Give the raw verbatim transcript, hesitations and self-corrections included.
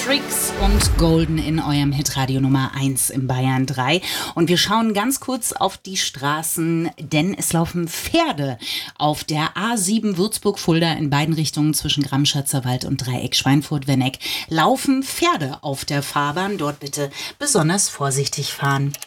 Tricks und Golden in eurem Hitradio Nummer eins im Bayern drei. Und wir schauen ganz kurz auf die Straßen, denn es laufen Pferde auf der A sieben Würzburg-Fulda in beiden Richtungen zwischen Gramschatzer Wald und Dreieck Schweinfurt-Wenneck. Laufen Pferde auf der Fahrbahn. Dort bitte besonders vorsichtig fahren.